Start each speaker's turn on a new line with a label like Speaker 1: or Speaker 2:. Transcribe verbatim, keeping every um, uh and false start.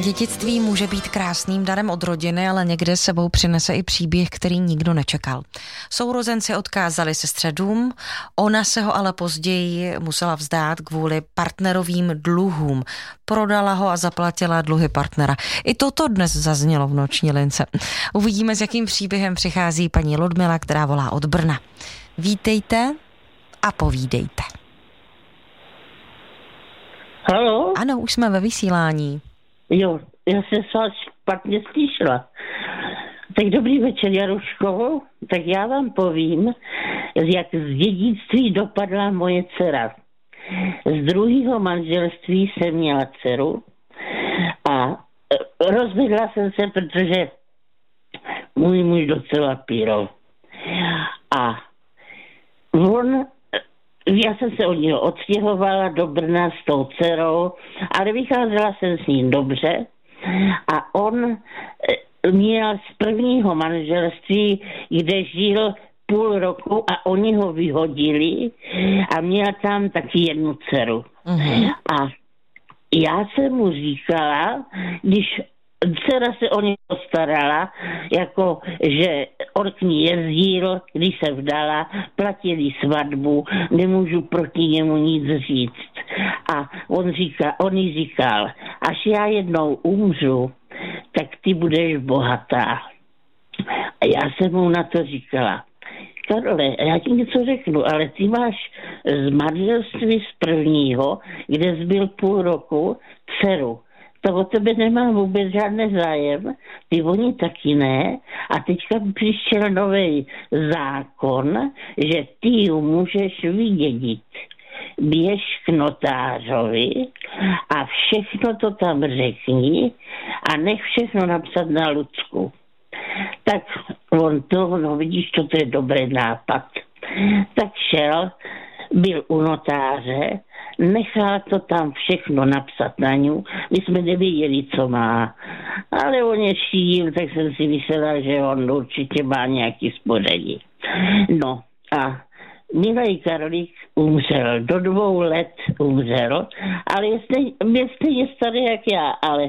Speaker 1: Dědictví může být krásným darem od rodiny, ale někde sebou přinese i příběh, který nikdo nečekal. Sourozenci odkázali sestře dům, ona se ho ale později musela vzdát kvůli partnerovým dluhům. Prodala ho a zaplatila dluhy partnera. I toto dnes zaznělo v Noční lince. Uvidíme, s jakým příběhem přichází paní Ludmila, která volá od Brna. Vítejte a povídejte.
Speaker 2: Haló?
Speaker 1: Ano, už jsme ve vysílání.
Speaker 2: Jo, já jsem se vás špatně slyšela. Tak dobrý večer, Jaruško. Tak já vám povím, jak z dědictví dopadla moje dcera. Z druhého manželství jsem měla dceru a rozvedla jsem se, protože můj muž docela píral. A on... Já jsem se od něho odstěhovala do Brna s tou dcerou, ale vycházela jsem s ním dobře a on měl z prvního manželství, kde žil půl roku a oni ho vyhodili a měl tam taky jednu dceru. Uh-huh. A já jsem mu říkala, když dcera se o něj postarala, jako že on k ní jezdil, když se vdala, platili svatbu, nemůžu proti němu nic říct. A on, říká, on jí říkal, až já jednou umřu, tak ty budeš bohatá. A já jsem mu na to říkala, Karole, já ti něco řeknu, ale ty máš z manželství z prvního, kde jsi byl půl roku, dceru. To o tebe nemám vůbec žádný zájem, ty oni taky ne. A teďka přišel nový zákon, že ty ji můžeš vydědit. Běž k notářovi a všechno to tam řekni a nech všechno napsat na Lucku. Tak on to, no vidíš, to je dobrý nápad. Tak šel, byl u notáře, nechal to tam všechno napsat na ňu. My jsme nevěděli, co má. Ale on je šíl, tak jsem si myslela, že on určitě má nějaký spoření. No a milý Karolík umřel. Do dvou let umřel, ale je stejně, je stejně starý jak já, ale